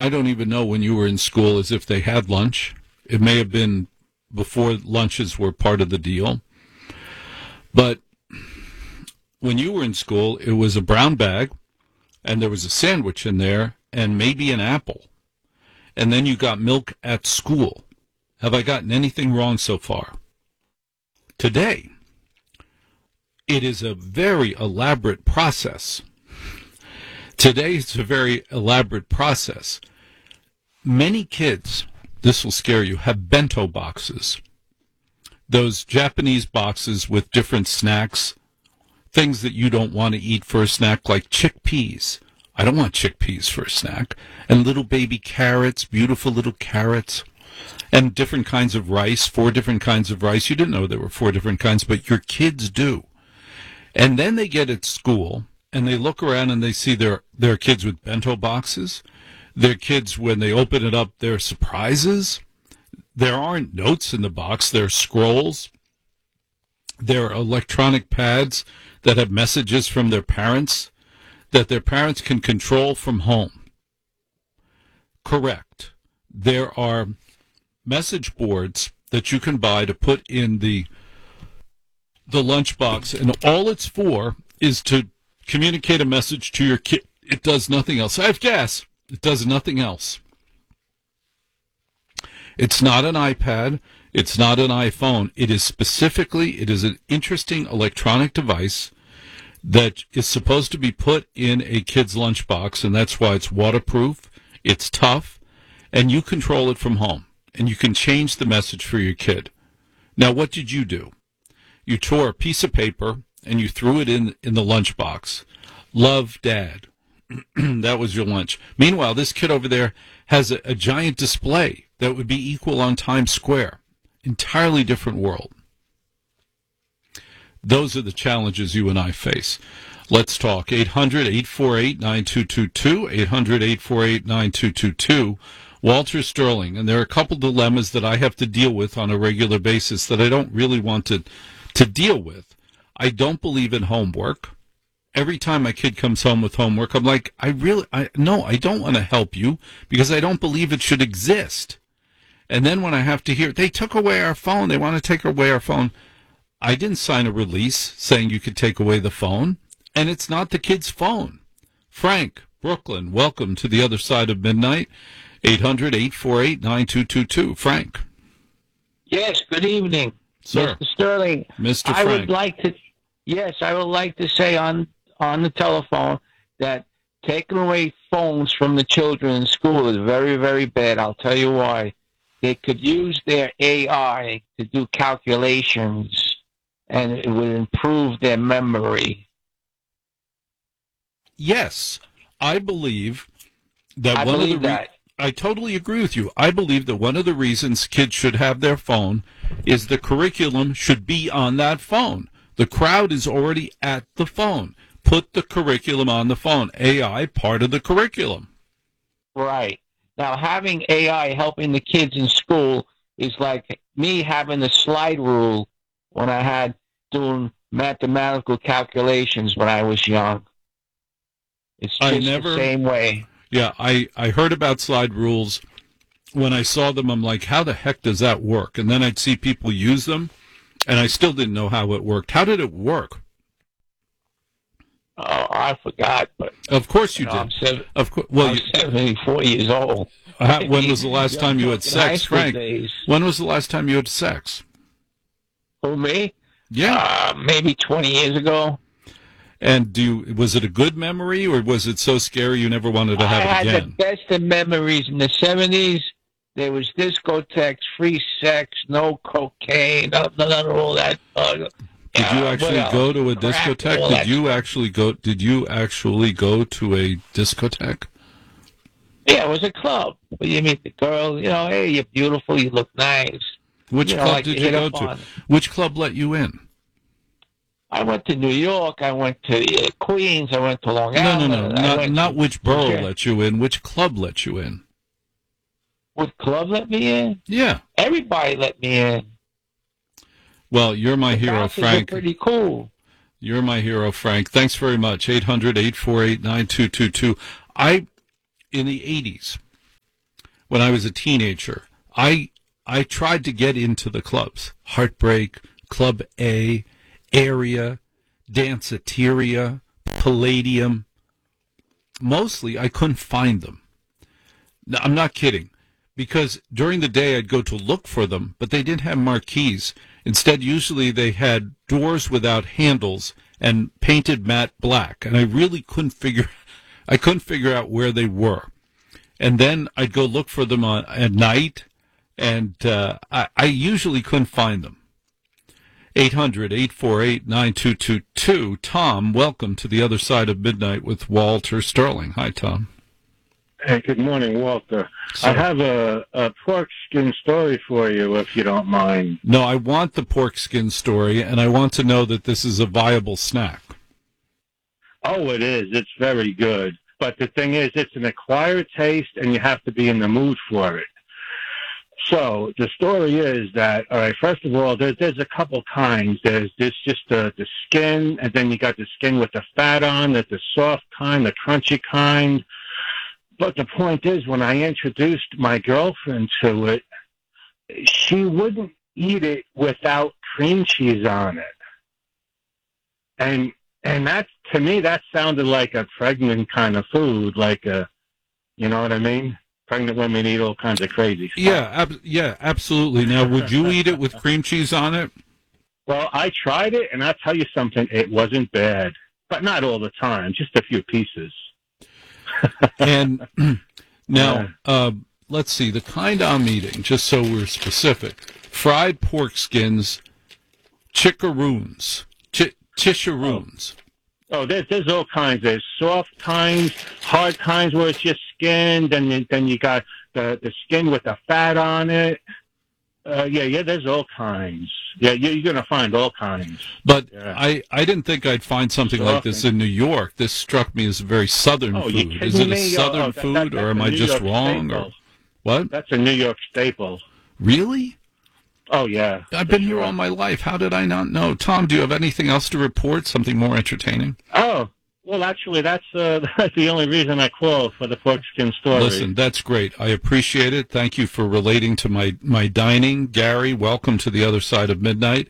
I don't even know when you were in school as if they had lunch. It may have been before lunches were part of the deal. But when you were in school, it was a brown bag, and there was a sandwich in there, and maybe an apple. And then you got milk at school. Have I gotten anything wrong so far? Today, it is a very elaborate process. Today, it's a very elaborate process. Many kids, this will scare you, have bento boxes. Those Japanese boxes with different snacks, things that you don't want to eat for a snack, like chickpeas. I don't want chickpeas for a snack. And little baby carrots, beautiful little carrots. And different kinds of rice, 4 different kinds of rice. You didn't know there were 4 different kinds, but your kids do. And then they get at school, and they look around and they see their kids with bento boxes. Their kids, when they open it up, they're surprises. There aren't notes in the box. There are scrolls. There are electronic pads that have messages from their parents that their parents can control from home. Correct. There are message boards that you can buy to put in the lunchbox, and all it's for is to communicate a message to your kid. It does nothing else. I have gas. It does nothing else. It's not an iPad. It's not an iPhone. It is an interesting electronic device that is supposed to be put in a kid's lunchbox, and that's why it's waterproof, it's tough, and you control it from home, and you can change the message for your kid. Now, what did you do? You tore a piece of paper, and you threw it in the lunchbox. Love, Dad. That was your lunch. Meanwhile, this kid over there has a giant display that would be equal on Times Square. Entirely different world. Those are the challenges you and I face. Let's talk. 800-848-9222, 800-848-9222. Walter Sterling, and there are a couple dilemmas that I have to deal with on a regular basis that I don't really want to deal with. I don't believe in homework. Every time my kid comes home with homework, I'm like, I don't want to help you because I don't believe it should exist. And then when I have to hear, they took away our phone, they want to take away our phone. I didn't sign a release saying you could take away the phone, and it's not the kid's phone. Frank, Brooklyn, welcome to the other side of midnight. 800-848-9222. Frank. Yes, good evening, sir. Mr. Sterling. Mr. Frank. I would like to say on the telephone that taking away phones from the children in school is very, very bad. I'll tell you why. They could use their AI to do calculations, and it would improve their memory. Yes, I believe that I totally agree with you. I believe that one of the reasons kids should have their phone is the curriculum should be on that phone. The crowd is already at the phone. Put the curriculum on the phone. AI, part of the curriculum. Right. Now, having AI helping the kids in school is like me having the slide rule when I had doing mathematical calculations when I was young. It's just the same way. Yeah, I heard about slide rules. When I saw them, I'm like, how the heck does that work? And then I'd see people use them, and I still didn't know how it worked. How did it work? Oh, I forgot. But of course you did. I'm 74 years old. When was the last time you had sex, Frank? Days. When was the last time you had sex? Who, me? Yeah. Maybe 20 years ago. And was it a good memory, or was it so scary you never wanted to have it again? I had the best of memories in the 70s. There was discotheques, free sex, no cocaine, none of all that. Did you actually go to a discotheque? Did you actually go to a discotheque? Yeah, it was a club. You meet the girl, hey, you're beautiful, you look nice. Which club did you go to? Which club let you in? I went to New York. I went to Queens. I went to Long Island. No. Not which borough let you in. Which club let you in? What club let me in? Yeah. Everybody let me in. Well, you're my hero, Frank. Pretty cool. You're my hero, Frank. Thanks very much. 800-848-9222. In the 80s, when I was a teenager. I tried to get into the clubs. Heartbreak, Club A, Area, Danceteria, Palladium. Mostly, I couldn't find them. No, I'm not kidding. Because during the day, I'd go to look for them, but they didn't have marquees. Instead, usually they had doors without handles and painted matte black. And I really couldn't figure out where they were. And then I'd go look for them at night, and I usually couldn't find them. 800-848-9222. Tom, welcome to the other side of midnight with Walter Sterling. Hi, Tom. Hey, good morning, Walter. I have a pork skin story for you, if you don't mind. No, I want the pork skin story, and I want to know that this is a viable snack. Oh, it is. It's very good. But the thing is, it's an acquired taste, and you have to be in the mood for it. So the story is that, all right, first of all, there's a couple kinds. There's just the skin, and then you got the skin with the fat on. There's the soft kind, the crunchy kind. But the point is, when I introduced my girlfriend to it, she wouldn't eat it without cream cheese on it. And that, to me, that sounded like a pregnant kind of food, like you know what I mean? Pregnant women eat all kinds of crazy stuff. Yeah, absolutely. Now, would you eat it with cream cheese on it? Well, I tried it, and I'll tell you something, it wasn't bad. But not all the time, just a few pieces. And now, let's see, the kind I'm eating, just so we're specific, fried pork skins, chickaroons, chisharoons. Oh, there's all kinds. There's soft kinds, hard kinds where it's just skin, then you got the skin with the fat on it. Yeah, there's all kinds. Yeah, you're going to find all kinds. But yeah. I didn't think I'd find something like this in New York. This struck me as a very southern food. Is it a southern food, or am I just wrong? Or what? That's a New York staple. Really? Oh, yeah. I've been here all my life. How did I not know? Tom, do you have anything else to report, something more entertaining? Oh, well, actually, that's the only reason I called, for the pork skin story. Listen, that's great. I appreciate it. Thank you for relating to my dining. Gary, welcome to the other side of midnight.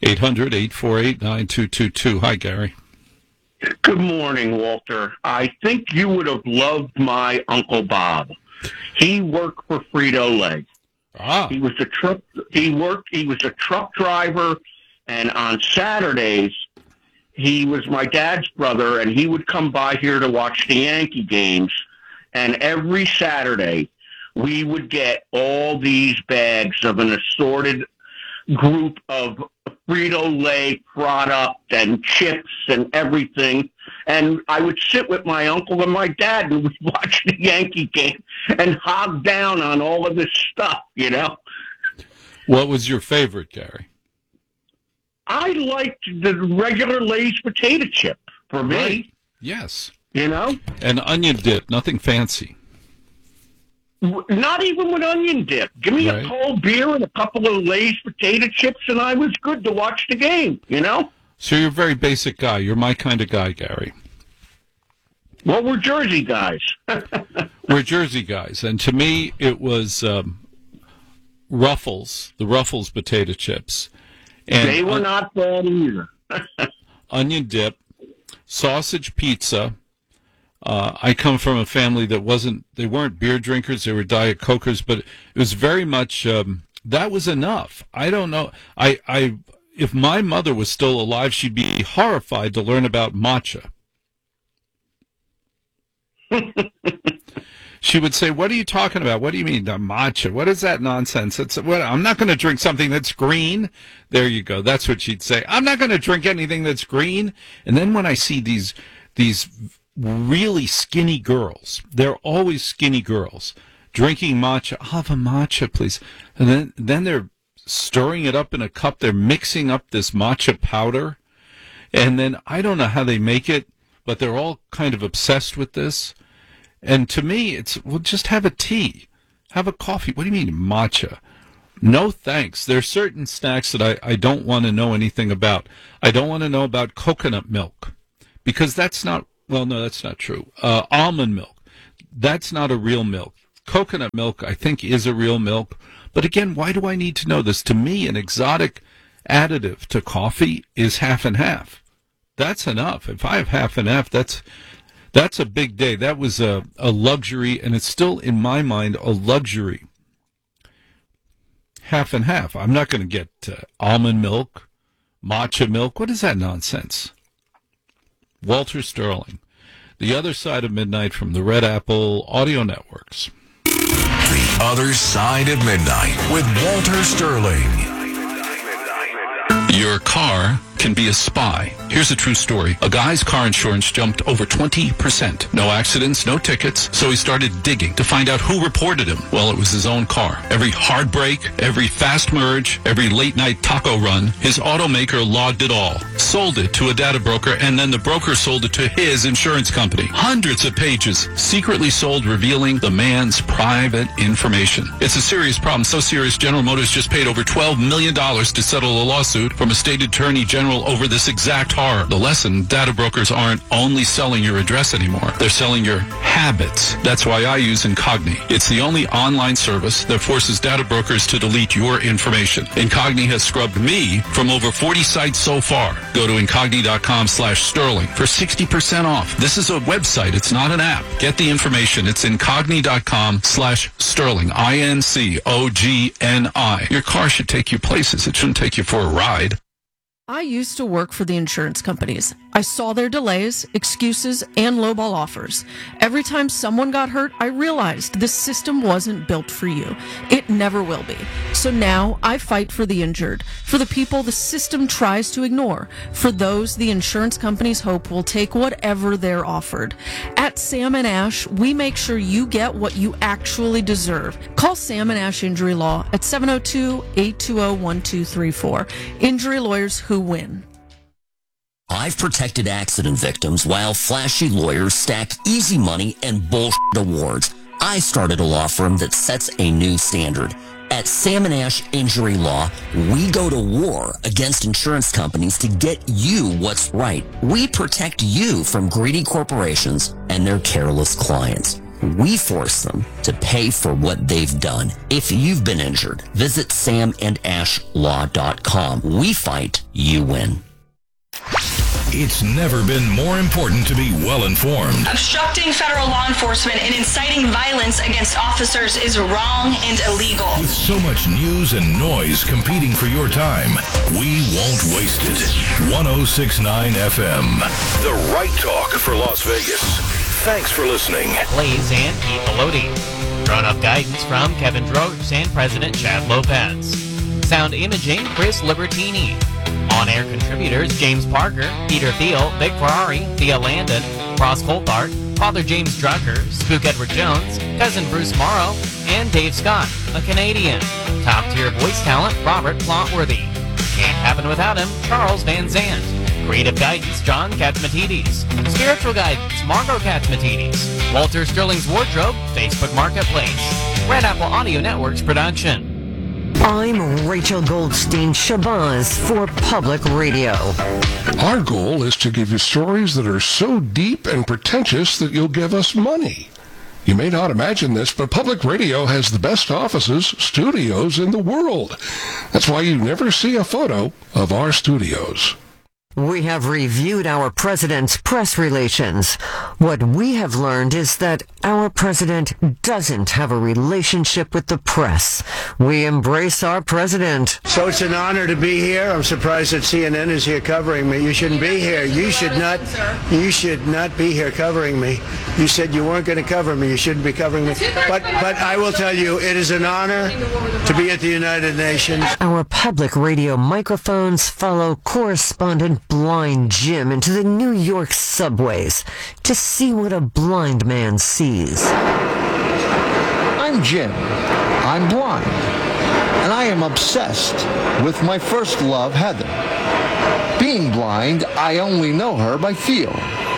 800-848-9222. Hi, Gary. Good morning, Walter. I think you would have loved my Uncle Bob. He worked for Frito-Lay. Ah. He was a truck driver, and on Saturdays, he was my dad's brother, and he would come by here to watch the Yankee games. And every Saturday, we would get all these bags of an assorted group of Frito-Lay product and chips and everything. And I would sit with my uncle and my dad, and we'd watch the Yankee game and hog down on all of this stuff, you know? What was your favorite, Gary? I liked the regular Lay's potato chip, for me. Right. Yes. You know? And onion dip, nothing fancy. Not even with onion dip. Give me a cold beer and a couple of Lay's potato chips, and I was good to watch the game, you know? So you're a very basic guy. You're my kind of guy, Gary. Well, we're Jersey guys. We're Jersey guys. And to me, it was Ruffles, the Ruffles potato chips. And they were not bad either. Onion dip, sausage pizza. I come from a family that they weren't beer drinkers, they were Diet Cokers, but it was very much, that was enough. I don't know. If my mother was still alive, she'd be horrified to learn about matcha. She would say, "What are you talking about? What do you mean, the matcha? What is that nonsense? I'm not going to drink something that's green." There you go. That's what she'd say. I'm not going to drink anything that's green. And then when I see these really skinny girls, they're always skinny girls, drinking matcha. I'll have a matcha, please. And then they're stirring it up in a cup. They're mixing up this matcha powder. And then I don't know how they make it, but they're all kind of obsessed with this. And to me, just have a tea. Have a coffee. What do you mean, matcha? No thanks. There are certain snacks that I don't want to know anything about. I don't want to know about coconut milk, because that's not, well, no, that's not true. Almond milk. That's not a real milk. Coconut milk, I think, is a real milk. But again, why do I need to know this? To me, an exotic additive to coffee is half and half. That's enough. If I have half and half, that's a big day. That was a luxury, and it's still, in my mind, a luxury. Half and half. I'm not going to get almond milk, matcha milk. What is that nonsense? Walter Sterling. The Other Side of Midnight from the Red Apple Audio Networks. The Other Side of Midnight with Walter Sterling. Your car can be a spy. Here's a true story. A guy's car insurance jumped over 20%. No accidents, no tickets, so he started digging to find out who reported him. Well, it was his own car. Every hard brake, every fast merge, every late-night taco run, his automaker logged it all, sold it to a data broker, and then the broker sold it to his insurance company. Hundreds of pages secretly sold, revealing the man's private information. It's a serious problem, so serious General Motors just paid over $12 million to settle a lawsuit from a state attorney general over this exact horror. The lesson, data brokers aren't only selling your address anymore. They're selling your habits. That's why I use Incogni. It's the only online service that forces data brokers to delete your information. Incogni has scrubbed me from over 40 sites so far. Go to Incogni.com/Sterling for 60% off. This is a website. It's not an app. Get the information. It's Incogni.com/Sterling. INCOGNI. Your car should take you places. It shouldn't take you for a ride. I used to work for the insurance companies. I saw their delays, excuses, and lowball offers. Every time someone got hurt, I realized this system wasn't built for you. It never will be. So now I fight for the injured, for the people the system tries to ignore, for those the insurance companies hope will take whatever they're offered. At Sam & Ash, we make sure you get what you actually deserve. Call Sam & Ash Injury Law at 702-820-1234. Injury lawyers who win. I've protected accident victims while flashy lawyers stack easy money and bullshit awards. I started a law firm that sets a new standard. At Sam & Ash Injury Law, we go to war against insurance companies to get you what's right. We protect you from greedy corporations and their careless clients. We force them to pay for what they've done. If you've been injured, visit samandashlaw.com. We fight, you win. It's never been more important to be well-informed. Obstructing federal law enforcement and inciting violence against officers is wrong and illegal. With so much news and noise competing for your time, we won't waste it. 106.9 FM, the right talk for Las Vegas. Thanks for listening. Blaze and Keith Elodie. Grown-up guidance from Kevin Droge and President Chad Lopez. Sound imaging, Chris Libertini. On-air contributors, James Parker, Peter Thiel, Vic Ferrari, Thea Landon, Ross Coulthard, Father James Drucker, Spook Edward Jones, Cousin Bruce Morrow, and Dave Scott, a Canadian. Top-tier voice talent, Robert Plotworthy. Can't happen without him, Charles Van Zandt. Creative guidance, John Katzmatidis. Spiritual guidance, Margot Katzmatidis. Walter Sterling's Wardrobe, Facebook Marketplace. Red Apple Audio Network's production. I'm Rachel Goldstein Shabazz for Public Radio. Our goal is to give you stories that are so deep and pretentious that you'll give us money. You may not imagine this, but Public Radio has the best offices, studios in the world. That's why you never see a photo of our studios. We have reviewed our president's press relations. What we have learned is that our president doesn't have a relationship with the press. We embrace our president. So it's an honor to be here. I'm surprised that CNN is here covering me. You shouldn't be here. You should not be here covering me. You said you weren't going to cover me. You shouldn't be covering me. But I will tell you, it is an honor to be at the United Nations. Our Public Radio microphones follow correspondent Blind Jim into the New York subways to see what a blind man sees. I'm Jim. I'm blind. And I am obsessed with my first love, Heather. Being blind, I only know her by feel.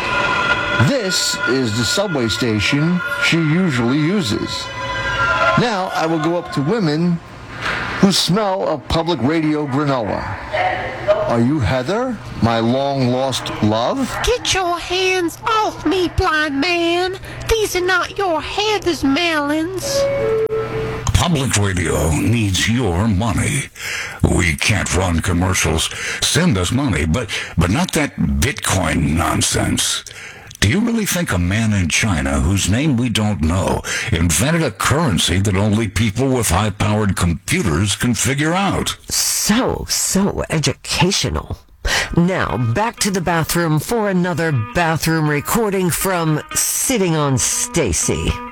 This is the subway station she usually uses. Now I will go up to women who smell of Public Radio granola. Are you Heather, my long-lost love? Get your hands off me, blind man. These are not your Heather's melons. Public radio needs your money. We can't run commercials. Send us money, but not that Bitcoin nonsense. Do you really think a man in China, whose name we don't know, invented a currency that only people with high-powered computers can figure out? So educational. Now, back to the bathroom for another bathroom recording from Sitting on Stacy.